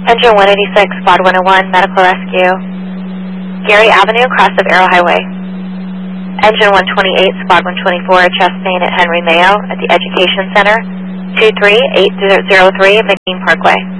Engine 186, Squad 101, medical rescue. Gary Avenue, cross of Arrow Highway. Engine 128, Squad 124, chest pain at Henry Mayo at the Education Center, 23803 McKean Parkway.